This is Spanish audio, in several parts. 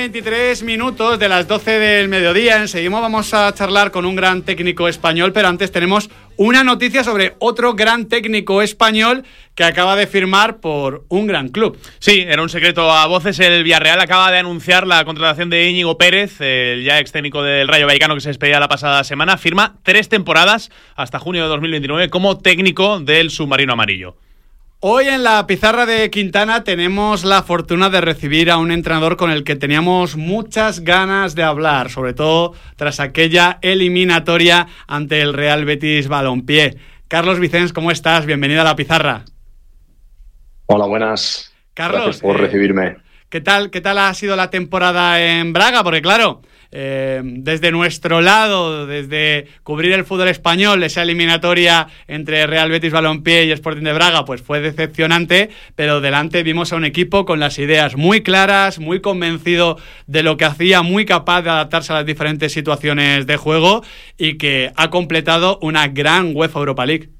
23 minutos de las 12 del mediodía. Enseguida vamos a charlar con un gran técnico español, pero antes tenemos una noticia sobre otro gran técnico español que acaba de firmar por un gran club. Sí, era un secreto a voces. El Villarreal acaba de anunciar la contratación de Íñigo Pérez, el ya ex técnico del Rayo Vallecano que se despedía la pasada semana. Firma 3 temporadas hasta junio de 2029 como técnico del submarino amarillo. Hoy en la pizarra de Quintana tenemos la fortuna de recibir a un entrenador con el que teníamos muchas ganas de hablar, sobre todo tras aquella eliminatoria ante el Real Betis Balompié. Carlos Vicens, ¿cómo estás? Bienvenido a la pizarra. Hola, buenas. Carlos, gracias por recibirme. ¿Qué tal ha sido la temporada en Braga? Porque claro, desde nuestro lado, desde cubrir el fútbol español, esa eliminatoria entre Real Betis Balompié y Sporting de Braga, pues fue decepcionante, pero delante vimos a un equipo con las ideas muy claras, muy convencido de lo que hacía, muy capaz de adaptarse a las diferentes situaciones de juego y que ha completado una gran UEFA Europa League.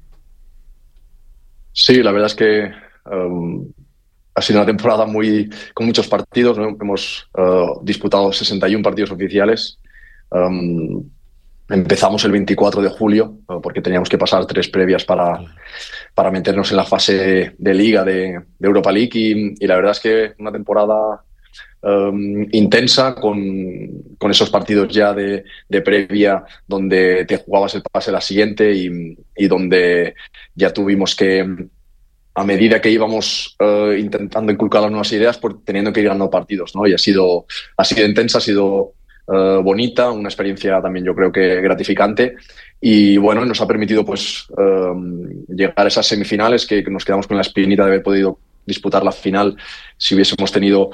Sí, la verdad es que ha sido una temporada con muchos partidos, ¿no? Hemos disputado 61 partidos oficiales. Empezamos el 24 de julio, porque teníamos que pasar 3 previas para meternos en la fase de Liga de Europa League. Y la verdad es que una temporada intensa, con esos partidos ya de previa donde te jugabas el pase a la siguiente y donde ya tuvimos que, a medida que íbamos intentando inculcar las nuevas ideas, pues teniendo que ir ganando partidos, ¿no? Y ha sido intensa, ha sido bonita, una experiencia también yo creo que gratificante y bueno, nos ha permitido pues llegar a esas semifinales que nos quedamos con la espinita de haber podido disputar la final si hubiésemos tenido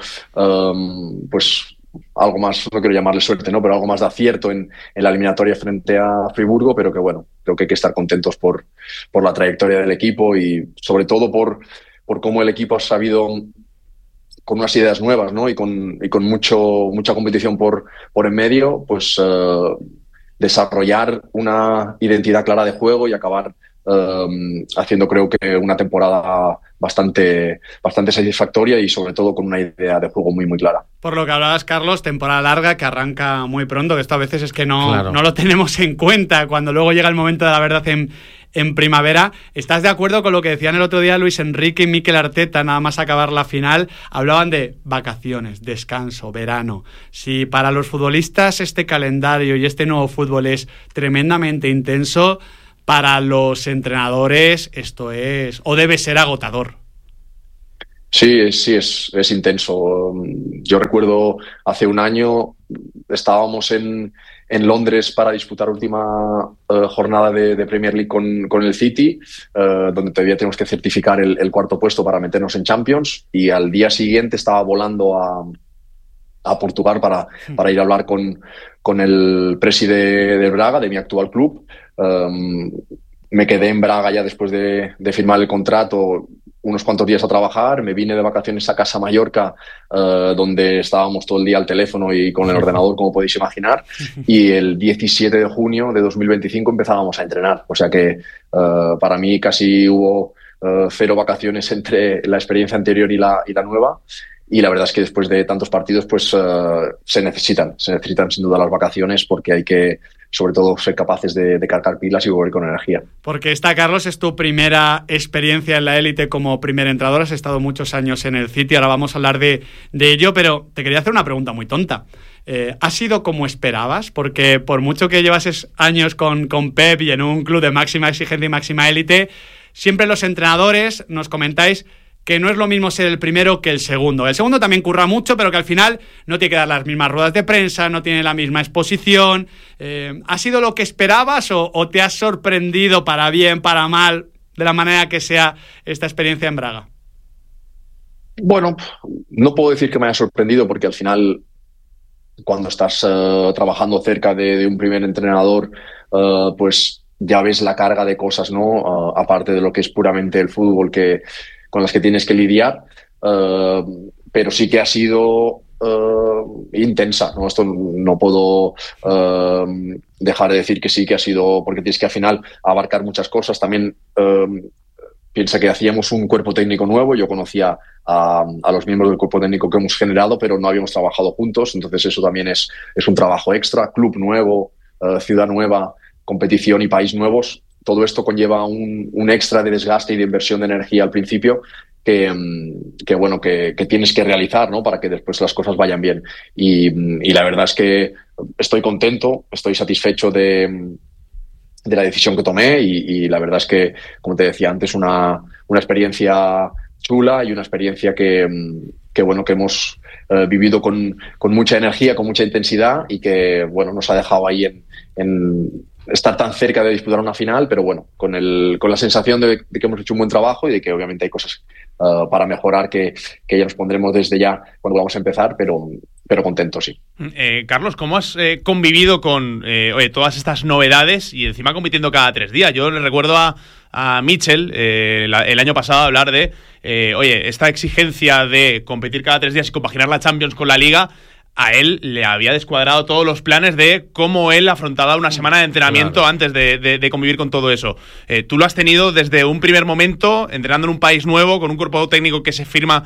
pues algo más, no quiero llamarle suerte, ¿no? Pero algo más de acierto en la eliminatoria frente a Friburgo, pero que bueno, creo que hay que estar contentos por la trayectoria del equipo y sobre todo por cómo el equipo ha sabido, con unas ideas nuevas, ¿no? Y con mucha competición por en medio, pues desarrollar una identidad clara de juego y acabar haciendo, creo que, una temporada bastante satisfactoria y sobre todo con una idea de juego muy muy clara. Por lo que hablabas, Carlos, temporada larga que arranca muy pronto, que esto a veces es que no lo tenemos en cuenta cuando luego llega el momento de la verdad en primavera. ¿Estás de acuerdo con lo que decían el otro día Luis Enrique y Mikel Arteta nada más acabar la final? Hablaban de vacaciones, descanso, verano. Si para los futbolistas este calendario y este nuevo fútbol es tremendamente intenso, para los entrenadores esto es o debe ser agotador. Sí, es intenso. Yo recuerdo hace un año estábamos en Londres para disputar última jornada de Premier League con el City, donde todavía tenemos que certificar el cuarto puesto para meternos en Champions, y al día siguiente estaba volando a Portugal para ir a hablar con el presidente de Braga, de mi actual club. Me quedé en Braga ya después de firmar el contrato unos cuantos días a trabajar, me vine de vacaciones a casa Mallorca, donde estábamos todo el día al teléfono y con el ordenador, como podéis imaginar, y el 17 de junio de 2025 empezábamos a entrenar. O sea que para mí casi hubo 0 vacaciones entre la experiencia anterior y la nueva. Y la verdad es que después de tantos partidos pues se necesitan sin duda las vacaciones, porque hay que, sobre todo, ser capaces de cargar pilas y volver con energía. Porque esta, Carlos, es tu primera experiencia en la élite como primer entrenador. Has estado muchos años en el City, ahora vamos a hablar de ello, pero te quería hacer una pregunta muy tonta. ¿Ha sido como esperabas? Porque por mucho que llevases años con Pep y en un club de máxima exigencia y máxima élite, siempre los entrenadores nos comentáis que no es lo mismo ser el primero que el segundo. El segundo también curra mucho, pero que al final no tiene que dar las mismas ruedas de prensa, no tiene la misma exposición. ¿Ha sido lo que esperabas o te has sorprendido para bien, para mal, de la manera que sea esta experiencia en Braga? Bueno, no puedo decir que me haya sorprendido, porque al final, cuando estás trabajando cerca de un primer entrenador, pues ya ves la carga de cosas, ¿no? Aparte de lo que es puramente el fútbol, con las que tienes que lidiar, pero sí que ha sido intensa, ¿no? Esto no puedo dejar de decir que sí que ha sido, porque tienes que al final abarcar muchas cosas. También piensa que hacíamos un cuerpo técnico nuevo, yo conocía a los miembros del cuerpo técnico que hemos generado, pero no habíamos trabajado juntos, entonces eso también es un trabajo extra, club nuevo, ciudad nueva, competición y país nuevos. Todo esto conlleva un extra de desgaste y de inversión de energía al principio que tienes que realizar, ¿no? Para que después las cosas vayan bien. Y la verdad es que estoy contento, estoy satisfecho de la decisión que tomé y la verdad es que, como te decía antes, una experiencia chula y una experiencia que hemos vivido con mucha energía, con mucha intensidad y que, bueno, nos ha dejado ahí en estar tan cerca de disputar una final, pero bueno, con la sensación de que hemos hecho un buen trabajo y de que obviamente hay cosas para mejorar que ya nos pondremos desde ya cuando vamos a empezar, pero contento, sí. Carlos, ¿cómo has convivido con todas estas novedades y encima compitiendo cada 3 días? Yo le recuerdo a Mitchell el año pasado hablar de esta exigencia de competir cada 3 días y compaginar la Champions con la Liga. A él le había descuadrado todos los planes de cómo él afrontaba una semana de entrenamiento antes de convivir con todo eso. Tú lo has tenido desde un primer momento, entrenando en un país nuevo, con un cuerpo técnico que se forma,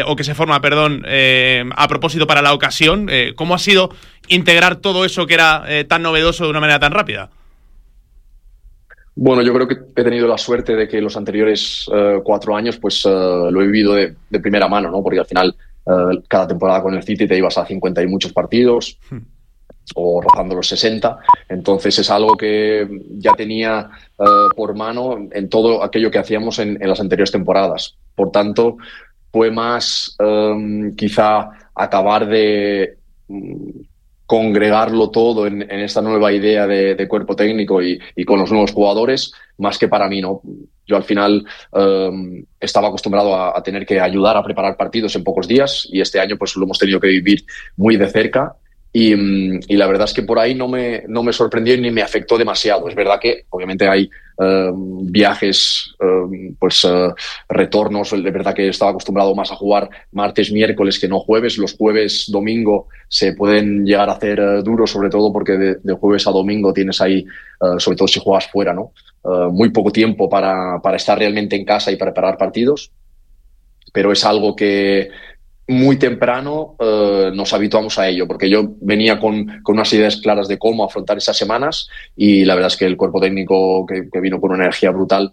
a propósito para la ocasión. ¿Cómo ha sido integrar todo eso que era tan novedoso de una manera tan rápida? Bueno, yo creo que he tenido la suerte de que los anteriores 4 años pues lo he vivido de primera mano, ¿no? Porque al final cada temporada con el City te ibas a 50 y muchos partidos o rozando los 60, entonces es algo que ya tenía por mano en todo aquello que hacíamos en las anteriores temporadas. Por tanto, fue más quizá acabar de congregarlo todo en esta nueva idea de cuerpo técnico y con los nuevos jugadores, más que para mí, ¿no? Yo al final estaba acostumbrado a tener que ayudar a preparar partidos en pocos días y este año pues lo hemos tenido que vivir muy de cerca y la verdad es que por ahí no me sorprendió ni me afectó demasiado. Es verdad que obviamente hay viajes, retornos. De verdad que estaba acostumbrado más a jugar martes, miércoles que no jueves. Los jueves, domingo se pueden llegar a hacer duros, sobre todo porque de jueves a domingo tienes ahí, sobre todo si juegas fuera, ¿no? Muy poco tiempo para estar realmente en casa y preparar partidos, pero es algo que muy temprano nos habituamos a ello, porque yo venía con unas ideas claras de cómo afrontar esas semanas y la verdad es que el cuerpo técnico que vino con una energía brutal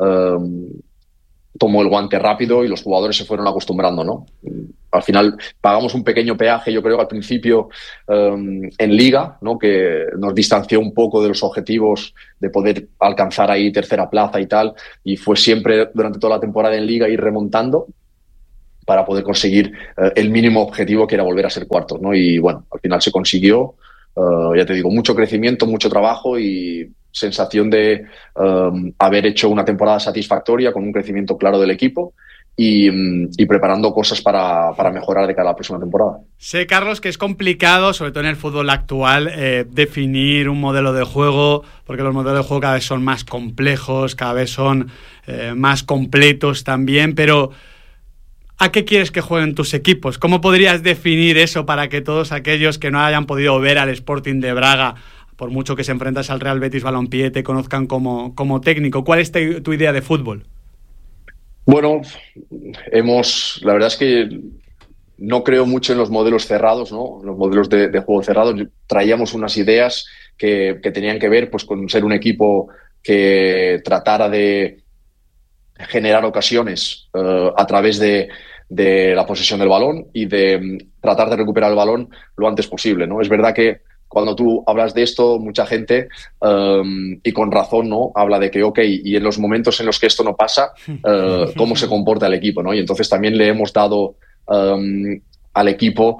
tomó el guante rápido y los jugadores se fueron acostumbrando, ¿no? Al final pagamos un pequeño peaje, yo creo, al principio en Liga, ¿no? Que nos distanció un poco de los objetivos de poder alcanzar ahí tercera plaza y tal, y fue siempre durante toda la temporada en Liga ir remontando para poder conseguir el mínimo objetivo, que era volver a ser cuartos, ¿no? Y bueno, al final se consiguió, ya te digo, mucho crecimiento, mucho trabajo y sensación de haber hecho una temporada satisfactoria con un crecimiento claro del equipo y preparando cosas para mejorar de cara a la próxima temporada. Sé, Carlos, que es complicado, sobre todo en el fútbol actual, definir un modelo de juego, porque los modelos de juego cada vez son más complejos, cada vez son más completos también, pero ¿a qué quieres que jueguen tus equipos? ¿Cómo podrías definir eso para que todos aquellos que no hayan podido ver al Sporting de Braga, por mucho que se enfrentas al Real Betis Balompié, te conozcan como técnico? ¿Cuál es tu idea de fútbol? Bueno, la verdad es que no creo mucho en los modelos cerrados, ¿no? Los modelos de juego cerrados. Traíamos unas ideas que tenían que ver pues con ser un equipo que tratara de generar ocasiones a través de la posesión del balón y de tratar de recuperar el balón lo antes posible, ¿no? Es verdad que cuando tú hablas de esto, mucha gente, y con razón, ¿no? Habla de que, ok, y en los momentos en los que esto no pasa, ¿cómo se comporta el equipo, ¿no? Y entonces también le hemos dado al equipo,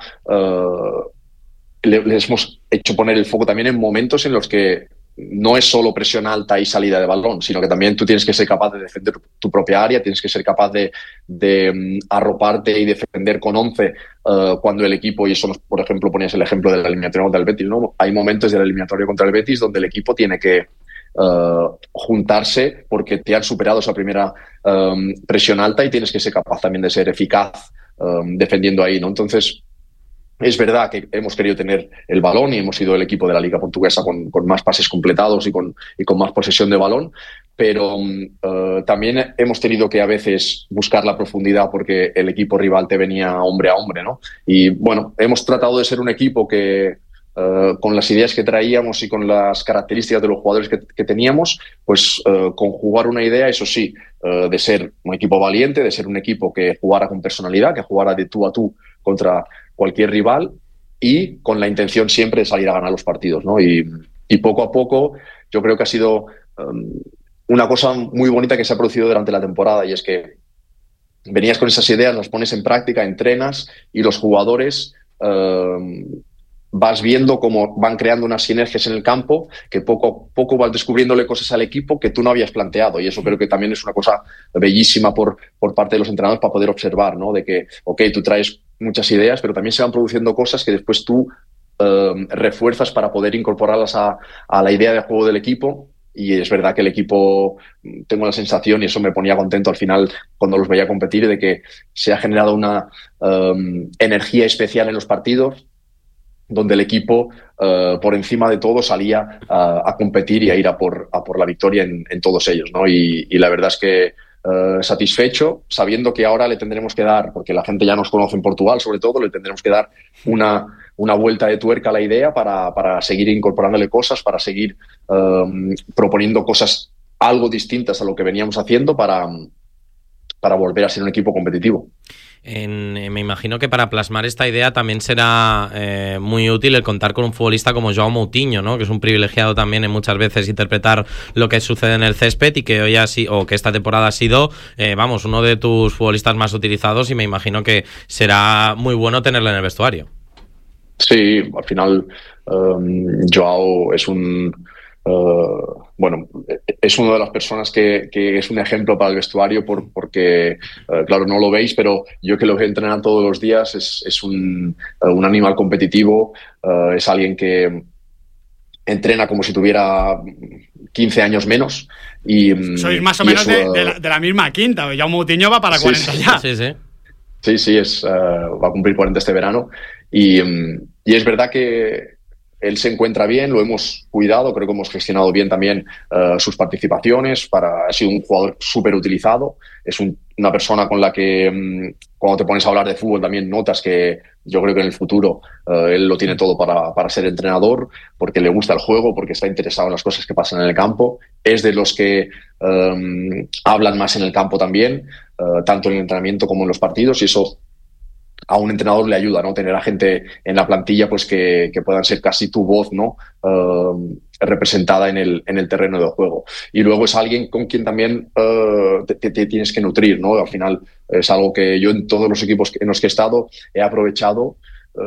les hemos hecho poner el foco también en momentos en los que no es solo presión alta y salida de balón, sino que también tú tienes que ser capaz de defender tu propia área, tienes que ser capaz de arroparte y defender con 11 cuando el equipo, y eso por ejemplo ponías el ejemplo de la eliminatoria contra el Betis, ¿no? Hay momentos de la eliminatoria contra el Betis donde el equipo tiene que juntarse porque te han superado esa primera presión alta y tienes que ser capaz también de ser eficaz defendiendo ahí, ¿no? Entonces, es verdad que hemos querido tener el balón y hemos sido el equipo de la Liga Portuguesa con más pases completados y con más posesión de balón, pero también hemos tenido que a veces buscar la profundidad porque el equipo rival te venía hombre a hombre, ¿no? Y bueno, hemos tratado de ser un equipo que con las ideas que traíamos y con las características de los jugadores que teníamos, pues conjugar una idea, eso sí, de ser un equipo valiente, de ser un equipo que jugara con personalidad, que jugara de tú a tú contra cualquier rival y con la intención siempre de salir a ganar los partidos, ¿no? Y poco a poco yo creo que ha sido una cosa muy bonita que se ha producido durante la temporada, y es que venías con esas ideas, las pones en práctica, entrenas y los jugadores vas viendo cómo van creando unas sinergias en el campo que poco a poco vas descubriéndole cosas al equipo que tú no habías planteado, y eso creo que también es una cosa bellísima por parte de los entrenadores para poder observar, ¿no? De que, ok, tú traes muchas ideas, pero también se van produciendo cosas que después tú refuerzas para poder incorporarlas a la idea de juego del equipo. Y es verdad que el equipo, tengo la sensación, y eso me ponía contento al final cuando los veía competir, de que se ha generado una energía especial en los partidos, donde el equipo, por encima de todo, salía a competir y a ir a por la victoria en todos ellos, ¿no? Y la verdad es que satisfecho, sabiendo que ahora le tendremos que dar, porque la gente ya nos conoce en Portugal, sobre todo, le tendremos que dar una vuelta de tuerca a la idea para seguir incorporándole cosas, para seguir proponiendo cosas algo distintas a lo que veníamos haciendo para volver a ser un equipo competitivo. Me imagino que para plasmar esta idea también será muy útil el contar con un futbolista como Joao Moutinho, ¿no? Que es un privilegiado también en muchas veces interpretar lo que sucede en el césped, y que hoy que esta temporada ha sido, uno de tus futbolistas más utilizados, y me imagino que será muy bueno tenerlo en el vestuario. Sí, al final Joao es es una de las personas que es un ejemplo para el vestuario porque, claro, no lo veis, pero yo que lo veo entrenar todos los días, es un animal competitivo, es alguien que entrena como si tuviera 15 años menos. Y sois más o menos de la misma quinta. Ya Moutinho va para 40 ya. Sí, va a cumplir 40 este verano. Y es verdad que él se encuentra bien, lo hemos cuidado, creo que hemos gestionado bien también sus participaciones. Ha sido un jugador súper utilizado, es una persona con la que cuando te pones a hablar de fútbol también notas que yo creo que en el futuro él lo tiene todo para ser entrenador, porque le gusta el juego, porque está interesado en las cosas que pasan en el campo. Es de los que hablan más en el campo también, tanto en el entrenamiento como en los partidos, y eso a un entrenador le ayuda, ¿no? Tener a gente en la plantilla pues que puedan ser casi tu voz, ¿no? Representada en el terreno de juego. Y luego es alguien con quien también te tienes que nutrir, ¿no? Al final es algo que yo en todos los equipos en los que he estado he aprovechado.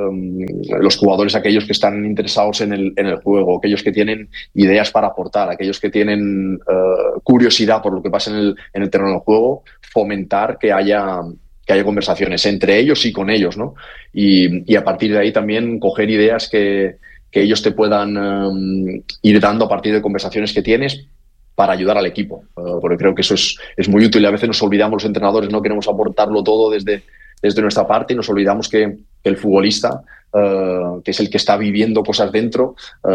Los jugadores, aquellos que están interesados en el juego, aquellos que tienen ideas para aportar, aquellos que tienen curiosidad por lo que pasa en el terreno de juego, fomentar que haya conversaciones entre ellos y con ellos, ¿no? Y a partir de ahí también coger ideas que ellos te puedan ir dando a partir de conversaciones que tienes para ayudar al equipo, porque creo que eso es muy útil. A veces nos olvidamos, los entrenadores no queremos aportarlo todo desde nuestra parte, y nos olvidamos que el futbolista, que es el que está viviendo cosas dentro,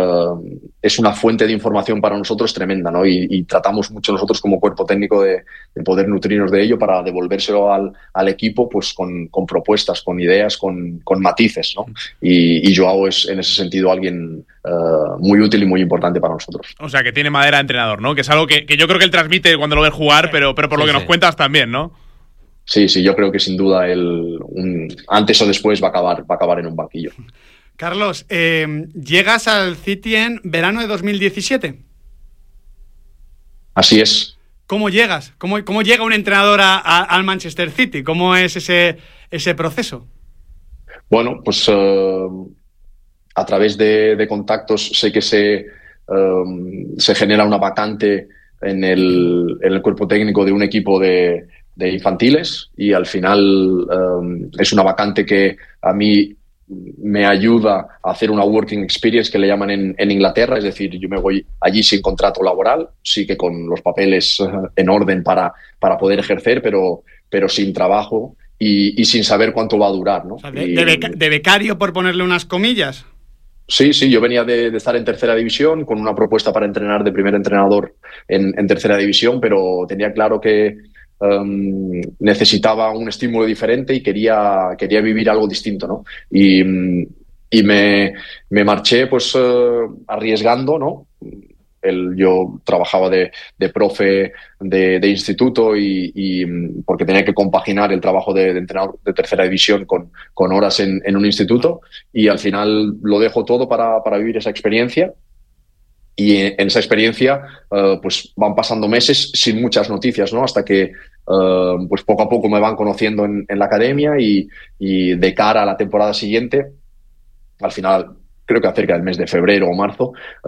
es una fuente de información para nosotros tremenda, ¿no? Y tratamos mucho nosotros como cuerpo técnico de poder nutrirnos de ello para devolvérselo al equipo pues con propuestas, con ideas, con matices, ¿no? Y Joao es en ese sentido alguien muy útil y muy importante para nosotros. O sea, que tiene madera de entrenador, ¿no? Que es algo que yo creo que él transmite cuando lo ves jugar, pero por lo que nos cuentas también, ¿no? Sí, yo creo que sin duda antes o después va a acabar en un banquillo. Carlos, llegas al City en verano de 2017. Así es. ¿Cómo llegas? ¿Cómo llega un entrenador al Manchester City? ¿Cómo es ese proceso? Bueno, pues a través de contactos sé que se genera una vacante en el cuerpo técnico de un equipo de infantiles, y al final es una vacante que a mí me ayuda a hacer una working experience, que le llaman en Inglaterra, es decir, yo me voy allí sin contrato laboral, sí que con los papeles en orden para poder ejercer, pero sin trabajo y sin saber cuánto va a durar, ¿no? O sea, de becario, por ponerle unas comillas. Sí, yo venía de estar en tercera división con una propuesta para entrenar de primer entrenador en tercera división, pero tenía claro que necesitaba un estímulo diferente y quería vivir algo distinto, ¿no? Y me marché pues arriesgando, ¿no? Yo trabajaba de profe de instituto y porque tenía que compaginar el trabajo de entrenador de tercera división con horas en un instituto, y al final lo dejo todo para vivir esa experiencia. Y en esa experiencia pues van pasando meses sin muchas noticias, ¿no? Hasta que pues poco a poco me van conociendo en la academia y de cara a la temporada siguiente, al final creo que acerca del mes de febrero o marzo,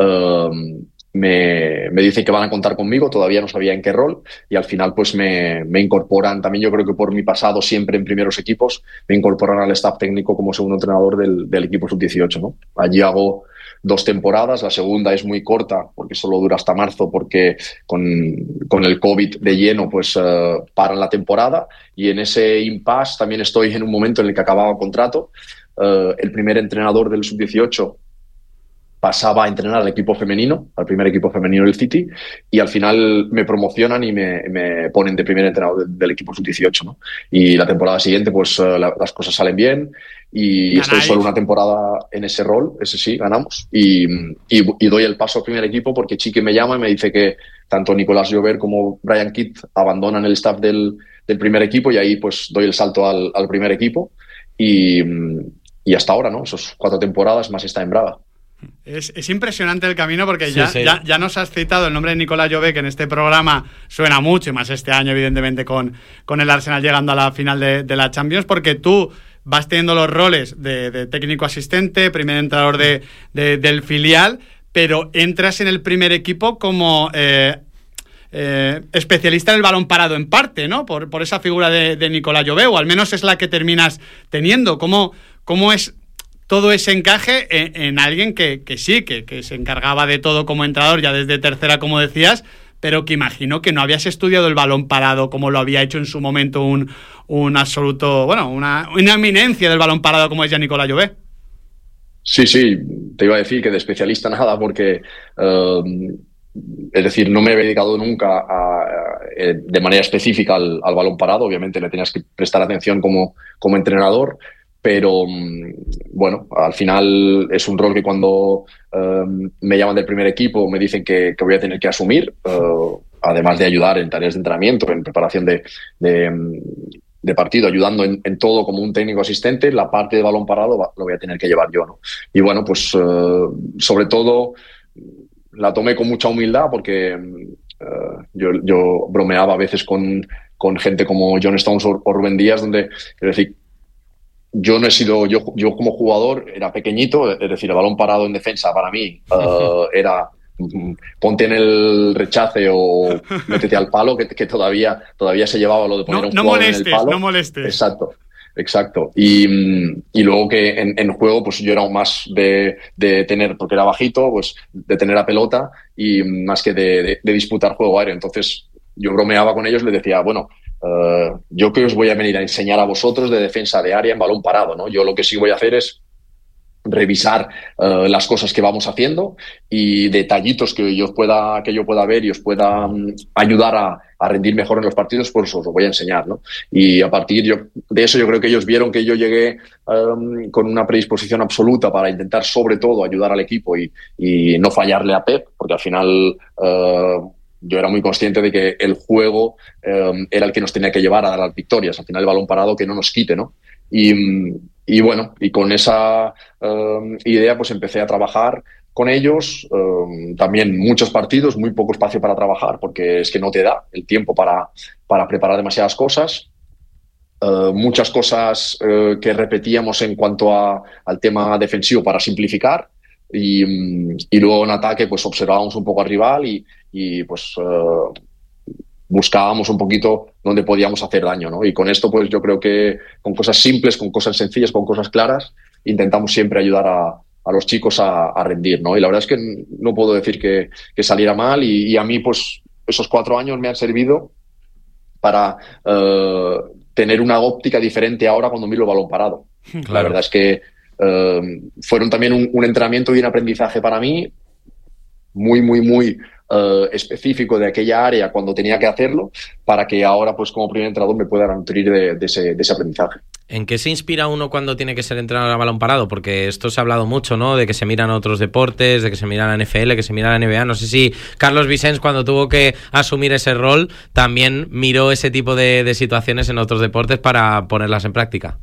me dicen que van a contar conmigo, todavía no sabía en qué rol, y al final pues me incorporan, también yo creo que por mi pasado siempre en primeros equipos, me incorporan al staff técnico como segundo entrenador del equipo sub-18, ¿no? Allí hago 2 temporadas, la segunda es muy corta porque solo dura hasta marzo, porque con el COVID de lleno pues paran la temporada, y en ese impasse también estoy en un momento en el que acababa contrato. El primer entrenador del sub-18 pasaba a entrenar al equipo femenino, al primer equipo femenino del City, y al final me promocionan y me ponen de primer entrenador del equipo sub-18, ¿no? Y la temporada siguiente pues las cosas salen bien y Ganáis. estoy solo una temporada en ese rol, ese sí, ganamos, y doy el paso al primer equipo porque Chiqui me llama y me dice que tanto Nicolás Llobert como Brian Kidd abandonan el staff del primer equipo, y ahí pues doy el salto al primer equipo y hasta ahora, ¿no? Esos 4 temporadas más está en Braga. Es impresionante el camino porque Sí, sí. ya nos has citado el nombre de Nicolás Llobet, que en este programa suena mucho, y más este año evidentemente con el Arsenal llegando a la final de la Champions, porque tú vas teniendo los roles de técnico asistente, primer entrenador del filial, pero entras en el primer equipo como especialista en el balón parado en parte, ¿no? Por esa figura de Nicolás Llobet, o al menos es la que terminas teniendo. ¿Cómo es todo ese encaje en alguien que sí, que se encargaba de todo como entrenador ya desde tercera, como decías, pero que imagino que no habías estudiado el balón parado como lo había hecho en su momento un absoluto, bueno, una eminencia del balón parado como es ya Nicolás Llobet? Sí, te iba a decir que de especialista nada, porque es decir, no me he dedicado nunca de manera específica al balón parado. Obviamente le tenías que prestar atención como entrenador, pero bueno, al final es un rol que cuando me llaman del primer equipo me dicen que voy a tener que asumir, además de ayudar en tareas de entrenamiento, en preparación de partido, ayudando en todo como un técnico asistente. La parte de balón parado lo voy a tener que llevar yo, ¿no? Y bueno, pues sobre todo la tomé con mucha humildad porque yo bromeaba a veces con gente como John Stones o Rubén Díaz, donde, es decir, yo no he sido, yo como jugador era pequeñito, es decir, el balón parado en defensa para mí era ponte en el rechace o métete al palo, que todavía se llevaba lo de poner un jugador en el palo. No molestes. Exacto. Y luego que en juego pues yo era aún más de tener, porque era bajito, pues de tener la pelota y más que de disputar juego aéreo. Entonces yo bromeaba con ellos, les decía, bueno, yo que os voy a venir a enseñar a vosotros de defensa de área en balón parado, ¿no? Yo lo que sí voy a hacer es revisar las cosas que vamos haciendo y detallitos que yo pueda ver y os pueda ayudar a rendir mejor en los partidos, pues os lo voy a enseñar, ¿no? Y a partir de eso yo creo que ellos vieron que yo llegué con una predisposición absoluta para intentar sobre todo ayudar al equipo y no fallarle a Pep, porque al final yo era muy consciente de que el juego era el que nos tenía que llevar a dar las victorias. Al final el balón parado que no nos quite, ¿no? Y bueno, y con esa idea pues empecé a trabajar con ellos. También muchos partidos, muy poco espacio para trabajar, porque es que no te da el tiempo para preparar demasiadas cosas. Muchas cosas que repetíamos en cuanto al tema defensivo para simplificar. Y luego en ataque pues observábamos un poco al rival y pues buscábamos un poquito dónde podíamos hacer daño, ¿no? Y con esto pues yo creo que con cosas simples, con cosas sencillas, con cosas claras, intentamos siempre ayudar a los chicos a rendir, ¿no? Y la verdad es que no puedo decir que saliera mal y a mí pues esos 4 años me han servido para tener una óptica diferente ahora cuando miro el balón parado. Claro. La verdad es que fueron también un entrenamiento y un aprendizaje para mí muy específico de aquella área cuando tenía que hacerlo, para que ahora, pues como primer entrenador, me pueda nutrir de ese aprendizaje. ¿En qué se inspira uno cuando tiene que ser entrenador a balón parado? Porque esto se ha hablado mucho, ¿no? De que se miran otros deportes, de que se mira la NFL, que se mira la NBA. No sé si Carlos Vicens, cuando tuvo que asumir ese rol, también miró ese tipo de situaciones en otros deportes para ponerlas en práctica.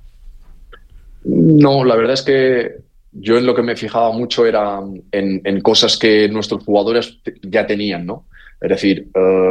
No, la verdad es que yo en lo que me fijaba mucho era en cosas que nuestros jugadores ya tenían, ¿no? Es decir,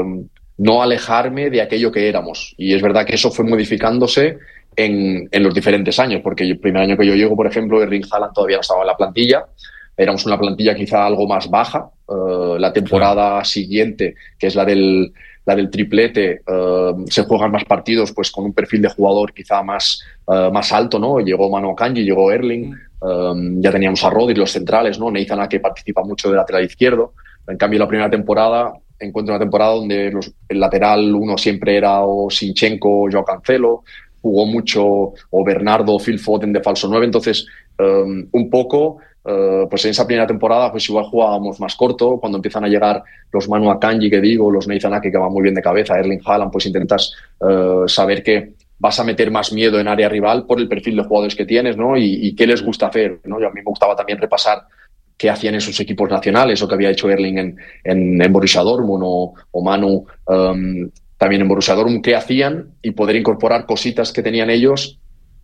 no alejarme de aquello que éramos. Y es verdad que eso fue modificándose en los diferentes años, porque el primer año que yo llego, por ejemplo, Erling Haaland todavía no estaba en la plantilla. Éramos una plantilla quizá algo más baja. La temporada siguiente, que es la del triplete, se juegan más partidos pues con un perfil de jugador quizá más alto, ¿no? Llegó Manu Akanji, llegó Erling, ya teníamos a Rodri, los centrales, ¿no? Nathan Ake participa mucho de lateral izquierdo. En cambio, la primera temporada encuentro una temporada donde el lateral uno siempre era o Zinchenko o Joao Cancelo, jugó mucho o Bernardo o Phil Foden de falso 9, entonces un poco pues en esa primera temporada pues igual jugábamos más corto. Cuando empiezan a llegar los Manu Akanji, que digo, los Nathan Ake, que van muy bien de cabeza, Erling Haaland, pues intentas saber que vas a meter más miedo en área rival por el perfil de jugadores que tienes, ¿no? Y qué les gusta hacer, ¿no? Y a mí me gustaba también repasar qué hacían en sus equipos nacionales o qué había hecho Erling en Borussia Dortmund o Manu también en Borussia Dortmund, qué hacían, y poder incorporar cositas que tenían ellos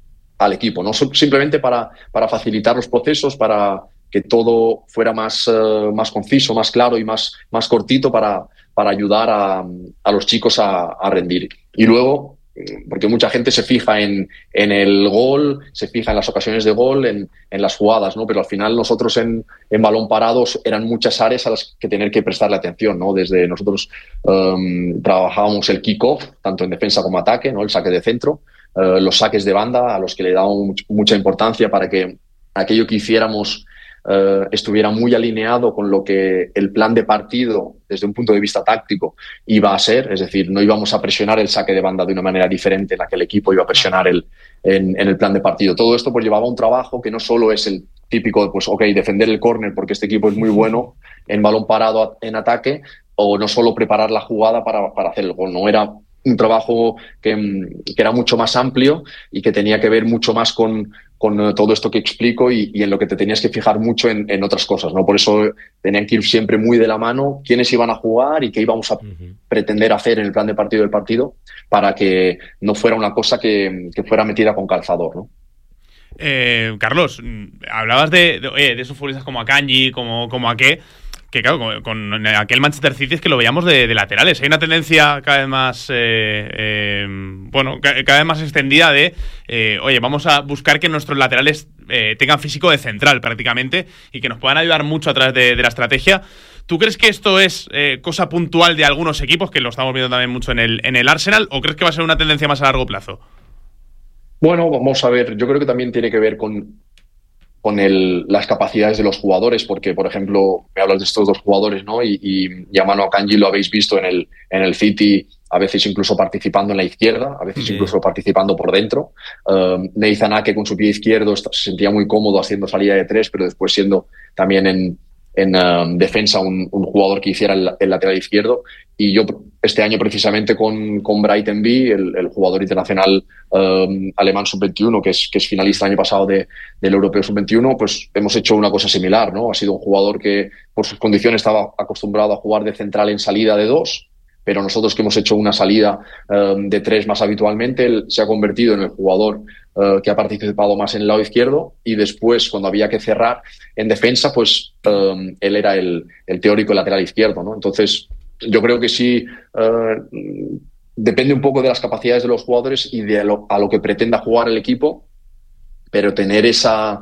al equipo, ¿no? Simplemente para facilitar los procesos, para que todo fuera más conciso, más claro y más cortito, para ayudar a los chicos a rendir. Y luego, porque mucha gente se fija en el gol, se fija en las ocasiones de gol, en las jugadas, ¿no? Pero al final nosotros en balón parado eran muchas áreas a las que tener que prestarle atención, ¿no? Desde nosotros trabajábamos el kick-off, tanto en defensa como ataque, ¿no? El saque de centro, los saques de banda, a los que le dábamos mucha importancia para que aquello que hiciéramos estuviera muy alineado con lo que el plan de partido desde un punto de vista táctico iba a ser. Es decir, no íbamos a presionar el saque de banda de una manera diferente en la que el equipo iba a presionar en el plan de partido. Todo esto pues llevaba un trabajo que no solo es el típico, pues defender el córner porque este equipo es muy bueno en balón parado en ataque, o no solo preparar la jugada para hacer el gol, no, era un trabajo que era mucho más amplio y que tenía que ver mucho más con todo esto que explico y en lo que te tenías que fijar mucho en otras cosas, ¿no? Por eso tenían que ir siempre muy de la mano quiénes iban a jugar y qué íbamos a pretender hacer en el plan de partido del partido, para que no fuera una cosa que fuera metida con calzador, ¿no? Carlos, hablabas de esos futbolistas como Akanji, como Ake, que claro, con aquel Manchester City es que lo veíamos de laterales. Hay una tendencia cada vez más cada vez más extendida de vamos a buscar que nuestros laterales tengan físico de central prácticamente y que nos puedan ayudar mucho a través de la estrategia. ¿Tú crees que esto es cosa puntual de algunos equipos, que lo estamos viendo también mucho en el Arsenal, o crees que va a ser una tendencia más a largo plazo? Bueno, vamos a ver. Yo creo que también tiene que ver con las capacidades de los jugadores, porque, por ejemplo, me hablas de estos dos jugadores, ¿no? Y a Manu Akanji lo habéis visto en el City, a veces incluso participando en la izquierda, a veces incluso participando por dentro. Nathan Ake con su pie izquierdo se sentía muy cómodo haciendo salida de tres, pero después siendo también en defensa un jugador que hiciera el lateral izquierdo. Y yo este año precisamente con Brighton B, el jugador internacional alemán sub-21, que es finalista el año pasado del Europeo sub-21, pues hemos hecho una cosa similar, ¿no? Ha sido un jugador que por sus condiciones estaba acostumbrado a jugar de central en salida de 2, pero nosotros, que hemos hecho una salida de 3 más habitualmente, él se ha convertido en el jugador que ha participado más en el lado izquierdo, y después, cuando había que cerrar en defensa, pues él era el teórico lateral izquierdo, ¿no? Entonces, yo creo que sí, depende un poco de las capacidades de los jugadores y de a lo que pretenda jugar el equipo, pero tener esa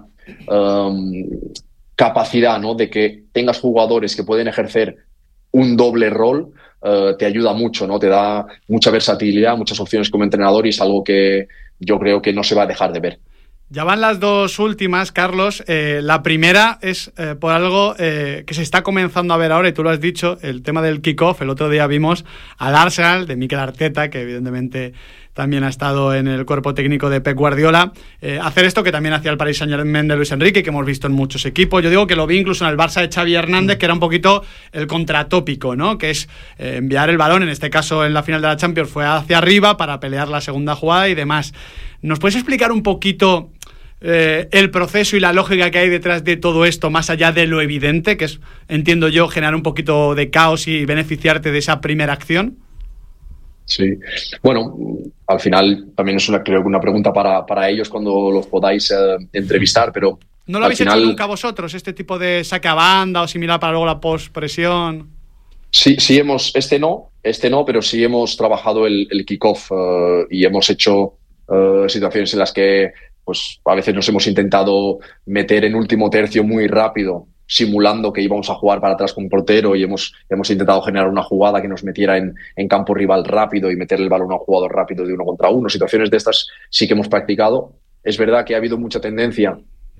capacidad, ¿no? De que tengas jugadores que pueden ejercer un doble rol, te ayuda mucho, ¿no? Te da mucha versatilidad, muchas opciones como entrenador, y es algo que yo creo que no se va a dejar de ver. Ya van las dos últimas, Carlos. La primera es por algo que se está comenzando a ver ahora, y tú lo has dicho, el tema del kick-off. El otro día vimos al Arsenal de Mikel Arteta, que evidentemente también ha estado en el cuerpo técnico de Pep Guardiola. Hacer esto que también hacía el Paris Saint-Germain de Luis Enrique, que hemos visto en muchos equipos. Yo digo que lo vi incluso en el Barça de Xavi Hernández, que era un poquito el contratópico, ¿no? Que es enviar el balón, en este caso en la final de la Champions fue hacia arriba para pelear la segunda jugada y demás. ¿Nos puedes explicar un poquito el proceso y la lógica que hay detrás de todo esto, más allá de lo evidente, que es, entiendo yo, generar un poquito de caos y beneficiarte de esa primera acción? Sí, bueno, al final también es creo que una pregunta para ellos cuando los podáis entrevistar, pero ¿no lo habéis hecho nunca vosotros, este tipo de saque a banda o similar para luego la post-presión? Sí, este no, pero sí hemos trabajado el kickoff y hemos hecho situaciones en las que pues a veces nos hemos intentado meter en último tercio muy rápido, simulando que íbamos a jugar para atrás con un portero y hemos intentado generar una jugada que nos metiera en campo rival rápido y meter el balón a un jugador rápido de 1 contra 1. Situaciones de estas sí que hemos practicado. Es verdad que ha habido mucha tendencia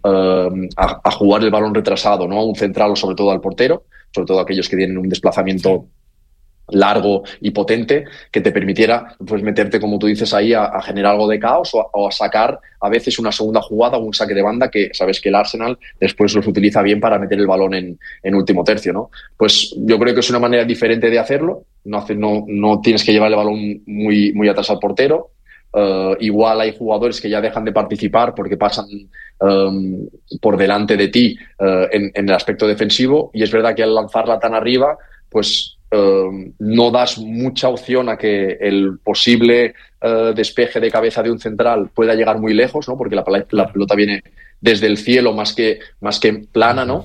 a jugar el balón retrasado, ¿no? A un central o sobre todo al portero, sobre todo aquellos que tienen un desplazamiento largo y potente que te permitiera pues meterte, como tú dices, ahí a generar algo de caos o a sacar a veces una segunda jugada o un saque de banda que sabes que el Arsenal después los utiliza bien para meter el balón en último tercio, ¿no? Pues yo creo que es una manera diferente de hacerlo. No tienes que llevar el balón muy, muy atrás al portero. Igual hay jugadores que ya dejan de participar porque pasan por delante de ti en el aspecto defensivo, y es verdad que al lanzarla tan arriba pues no das mucha opción a que el posible despeje de cabeza de un central pueda llegar muy lejos, ¿no? Porque la pelota viene desde el cielo más que plana, ¿no?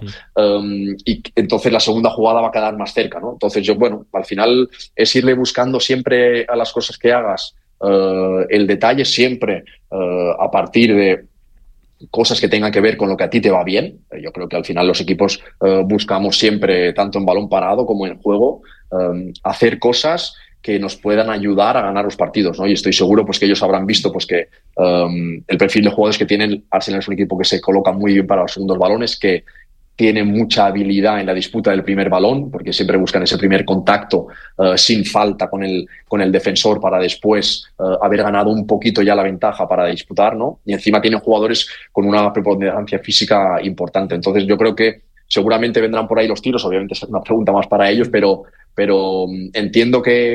Y entonces la segunda jugada va a quedar más cerca, ¿no? Entonces al final es irle buscando siempre a las cosas que hagas el detalle, siempre a partir de cosas que tengan que ver con lo que a ti te va bien. Yo creo que al final los equipos buscamos siempre, tanto en balón parado como en juego, hacer cosas que nos puedan ayudar a ganar los partidos, ¿no? Y estoy seguro pues que ellos habrán visto pues que el perfil de jugadores que tienen. Arsenal es un equipo que se coloca muy bien para los segundos balones, que tiene mucha habilidad en la disputa del primer balón, porque siempre buscan ese primer contacto sin falta con el defensor para después haber ganado un poquito ya la ventaja para disputar, ¿no? Y encima tienen jugadores con una preponderancia física importante. Entonces yo creo que seguramente vendrán por ahí los tiros. Obviamente es una pregunta más para ellos, pero entiendo que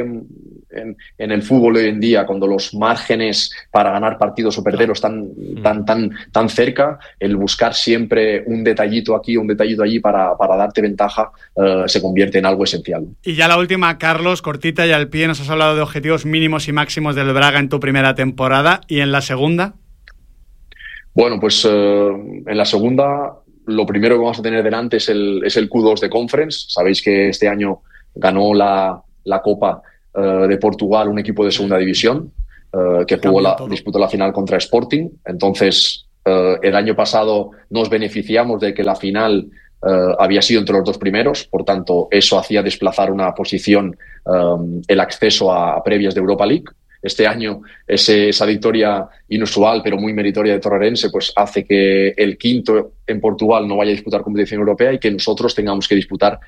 en el fútbol hoy en día, cuando los márgenes para ganar partidos o perderlos están tan cerca, el buscar siempre un detallito aquí, un detallito allí para darte ventaja se convierte en algo esencial. Y ya la última, Carlos, cortita y al pie, nos has hablado de objetivos mínimos y máximos del Braga en tu primera temporada. ¿Y en la segunda? Bueno, pues en la segunda lo primero que vamos a tener delante es el Q2 de Conference. Sabéis que este año ganó la Copa de Portugal un equipo de segunda división que disputó la final contra Sporting. Entonces, el año pasado nos beneficiamos de que la final había sido entre los dos primeros, por tanto, eso hacía desplazar una posición el acceso a previas de Europa League. Este año esa victoria inusual pero muy meritoria de Torrerense pues hace que el quinto en Portugal no vaya a disputar competición europea y que nosotros tengamos que disputar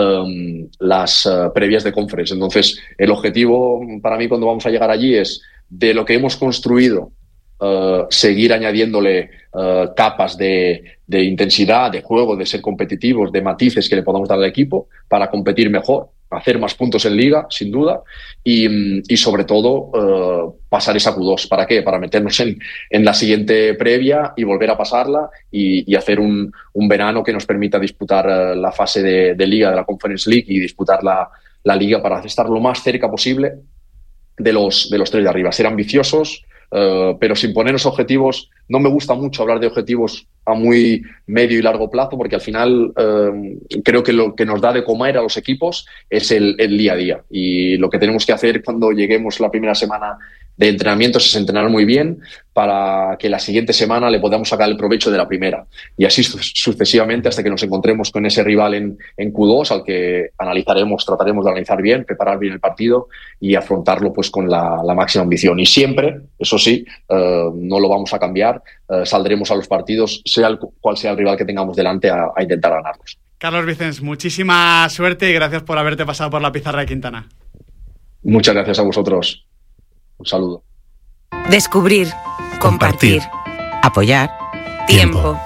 las previas de Conference. Entonces el objetivo para mí cuando vamos a llegar allí es, de lo que hemos construido, seguir añadiéndole capas de intensidad, de juego, de ser competitivos, de matices que le podamos dar al equipo para competir mejor, hacer más puntos en Liga, sin duda, y sobre todo pasar esa Q2. ¿Para qué? Para meternos en la siguiente previa y volver a pasarla y hacer un verano que nos permita disputar la fase de Liga de la Conference League y disputar la Liga para estar lo más cerca posible de los tres de arriba. Ser ambiciosos, pero sin ponernos objetivos. No me gusta mucho hablar de objetivos a muy medio y largo plazo, porque al final creo que lo que nos da de comer a los equipos es el día a día, y lo que tenemos que hacer cuando lleguemos la primera semana de entrenamientos es entrenar muy bien para que la siguiente semana le podamos sacar el provecho de la primera, y así sucesivamente hasta que nos encontremos con ese rival en Q2 al que trataremos de analizar bien, preparar bien el partido y afrontarlo pues con la máxima ambición. Y siempre, eso sí, no lo vamos a cambiar, saldremos a los partidos, sea cual sea el rival que tengamos delante, a intentar ganarlos. Carlos Vicens, muchísima suerte y gracias por haberte pasado por la pizarra de Quintana. Muchas gracias a vosotros. Un saludo. Descubrir. Compartir. Apoyar. Tiempo.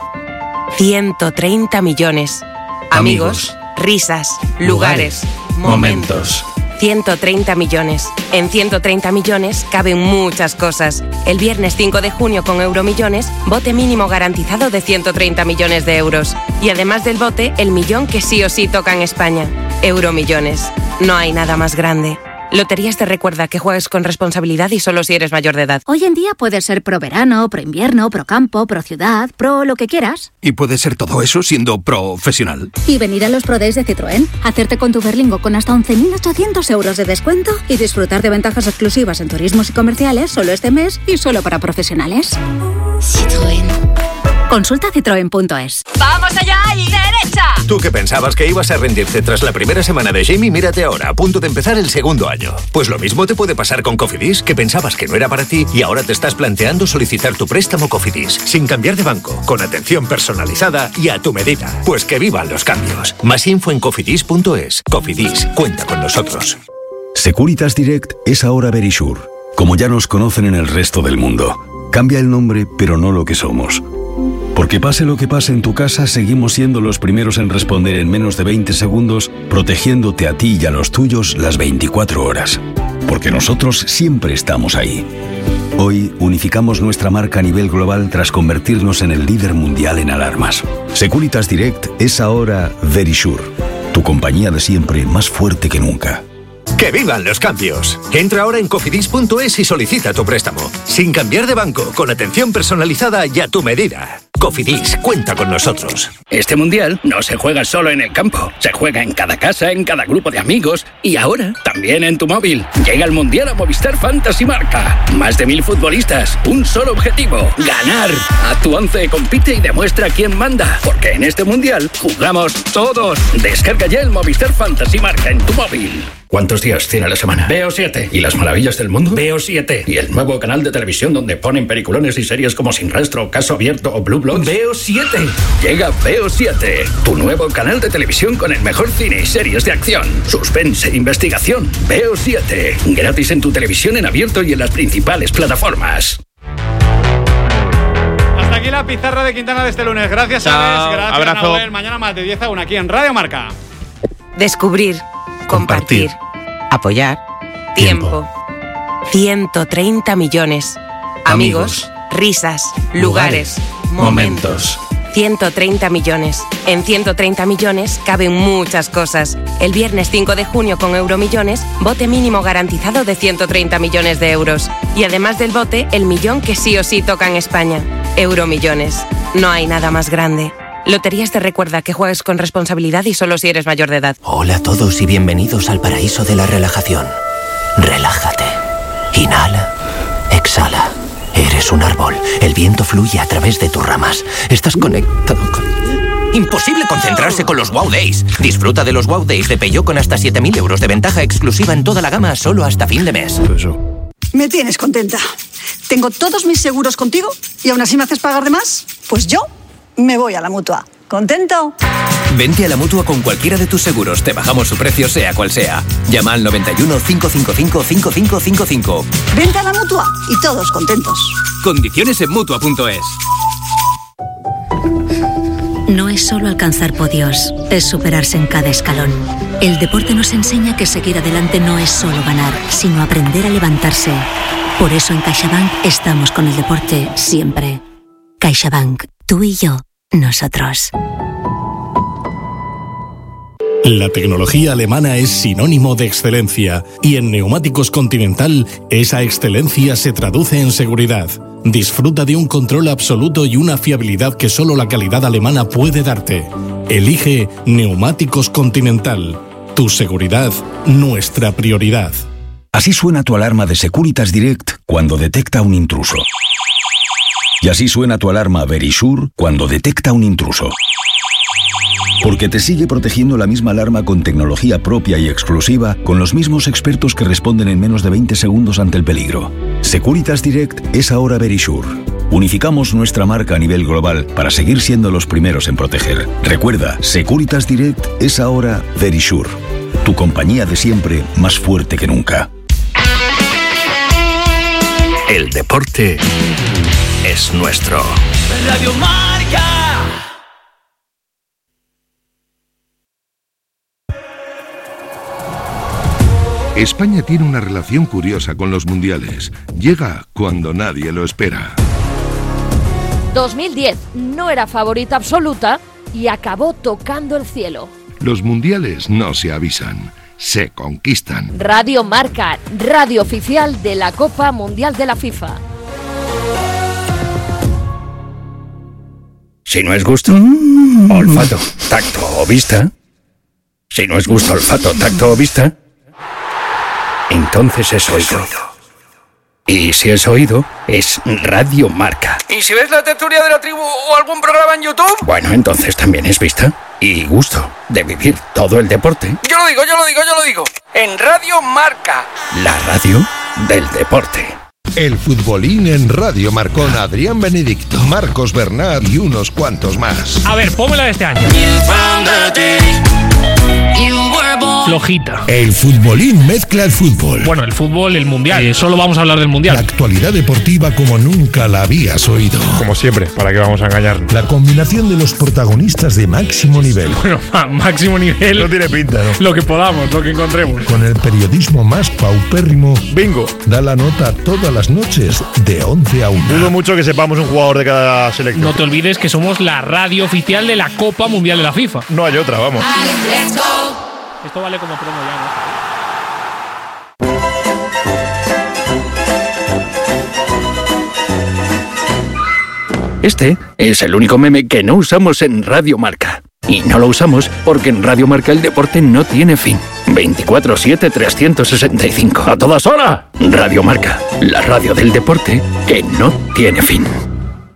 130 millones. Amigos. Risas. Lugares. Momentos. 130 millones. En 130 millones caben muchas cosas. El viernes 5 de junio con Euromillones, bote mínimo garantizado de 130 millones de euros. Y además del bote, el millón que sí o sí toca en España. Euromillones. No hay nada más grande. Loterías te recuerda que juegues con responsabilidad y solo si eres mayor de edad. Hoy en día puedes ser pro verano, pro invierno, pro campo, pro ciudad, pro lo que quieras. Y puedes ser todo eso siendo profesional. Y venir a los Pro Days de Citroën, hacerte con tu Berlingo con hasta 11.800 euros de descuento y disfrutar de ventajas exclusivas en turismos y comerciales solo este mes y solo para profesionales. Citroën. Consulta citroen.es. ¡Vamos allá y derecha! Tú que pensabas que ibas a rendirte tras la primera semana de Jamie, mírate ahora, a punto de empezar el segundo año. Pues lo mismo te puede pasar con Cofidis, que pensabas que no era para ti y ahora te estás planteando solicitar tu préstamo Cofidis, sin cambiar de banco, con atención personalizada y a tu medida. Pues que vivan los cambios. Más info en cofidis.es. Cofidis, cuenta con nosotros. Securitas Direct es ahora Verisure, como ya nos conocen en el resto del mundo. Cambia el nombre, pero no lo que somos. Porque pase lo que pase en tu casa, seguimos siendo los primeros en responder en menos de 20 segundos, protegiéndote a ti y a los tuyos las 24 horas. Porque nosotros siempre estamos ahí. Hoy unificamos nuestra marca a nivel global tras convertirnos en el líder mundial en alarmas. Securitas Direct es ahora Verisure, tu compañía de siempre más fuerte que nunca. ¡Que vivan los cambios! Entra ahora en cofidis.es y solicita tu préstamo. Sin cambiar de banco, con atención personalizada y a tu medida. Cofidis, cuenta con nosotros. Este mundial no se juega solo en el campo. Se juega en cada casa, en cada grupo de amigos y ahora también en tu móvil. Llega el mundial a Movistar Fantasy Marca. Más de 1000 futbolistas, un solo objetivo: ganar. A tu 11 compite y demuestra quién manda. Porque en este mundial jugamos todos. Descarga ya el Movistar Fantasy Marca en tu móvil. ¿Cuántos días tiene la semana? Veo 7. ¿Y las maravillas del mundo? Veo 7. ¿Y el nuevo canal de televisión donde ponen peliculones y series como Sin Rastro, Caso Abierto o Blue Bloods? Veo 7. Llega Veo 7, tu nuevo canal de televisión con el mejor cine y series de acción, suspense e investigación. Veo 7. Gratis en tu televisión en abierto y en las principales plataformas. Hasta aquí la pizarra de Quintana de este lunes. Gracias, Alex. Gracias, abrazo. Nahuel. Mañana más de 10 a 1 aquí en Radio Marca. Descubrir. Compartir. Apoyar. Tiempo. 130 millones. Amigos. Risas. Lugares. Momentos. 130 millones. En 130 millones caben muchas cosas. El viernes 5 de junio con Euromillones, bote mínimo garantizado de 130 millones de euros. Y además del bote, el millón que sí o sí toca en España. Euromillones. No hay nada más grande. Loterías te recuerda que juegues con responsabilidad y solo si eres mayor de edad. Hola a todos y bienvenidos al paraíso de la relajación. Relájate. Inhala. Exhala. Eres un árbol. El viento fluye a través de tus ramas. Estás conectado con... Imposible concentrarse con los Wow Days. Disfruta de los Wow Days de Peugeot con hasta 7.000 euros de ventaja exclusiva en toda la gama solo hasta fin de mes. Me tienes contenta. Tengo todos mis seguros contigo y aún así me haces pagar de más. Pues yo me voy a la Mutua. ¿Contento? Vente a la Mutua con cualquiera de tus seguros. Te bajamos su precio sea cual sea. Llama al 91 555 5555. Vente a la Mutua y todos contentos. Condiciones en Mutua.es. No es solo alcanzar podios, es superarse en cada escalón. El deporte nos enseña que seguir adelante no es solo ganar, sino aprender a levantarse. Por eso en CaixaBank estamos con el deporte siempre. CaixaBank, tú y yo, nosotros. La tecnología alemana es sinónimo de excelencia y en Neumáticos Continental esa excelencia se traduce en seguridad. Disfruta de un control absoluto y una fiabilidad que solo la calidad alemana puede darte. Elige Neumáticos Continental. Tu seguridad, nuestra prioridad. Así suena tu alarma de Securitas Direct cuando detecta un intruso. Y así suena tu alarma Verisure cuando detecta un intruso. Porque te sigue protegiendo la misma alarma con tecnología propia y exclusiva, con los mismos expertos que responden en menos de 20 segundos ante el peligro. Securitas Direct es ahora Verisure. Unificamos nuestra marca a nivel global para seguir siendo los primeros en proteger. Recuerda, Securitas Direct es ahora Verisure. Tu compañía de siempre más fuerte que nunca. El deporte es nuestro. Radio Marca. España tiene una relación curiosa con los mundiales. Llega cuando nadie lo espera. 2010 no era favorita absoluta y acabó tocando el cielo. Los mundiales no se avisan, se conquistan. Radio Marca, radio oficial de la Copa Mundial de la FIFA. Si no es gusto, olfato, tacto o vista. Si no es gusto, olfato, tacto o vista, entonces es oído. Y si es oído, es Radio Marca. ¿Y si ves la tertulia de la tribu o algún programa en YouTube? Bueno, entonces también es vista y gusto de vivir todo el deporte. Yo lo digo. En Radio Marca. La radio del deporte. El futbolín en Radio Marcón. Adrián Benedicto, Marcos Bernat y unos cuantos más. A ver, pónmela de este año. Flojita. El futbolín mezcla el fútbol. Bueno, el fútbol, el mundial. Solo vamos a hablar del mundial. La actualidad deportiva como nunca la habías oído. Como siempre, ¿para qué vamos a engañarnos? La combinación de los protagonistas de máximo nivel. Bueno, máximo nivel. No tiene pinta, ¿no? Lo que podamos, lo que encontremos. Con el periodismo más paupérrimo. Bingo. Da la nota todas las noches de 11 a 1. Dudo mucho que sepamos un jugador de cada selección. No te olvides que somos la radio oficial de la Copa Mundial de la FIFA. No hay otra, vamos. Esto vale como promo ya, ¿no? Este es el único meme que no usamos en Radio Marca. Y no lo usamos porque en Radio Marca el deporte no tiene fin. 24/7, 365. ¡A todas horas! Radio Marca, la radio del deporte que no tiene fin.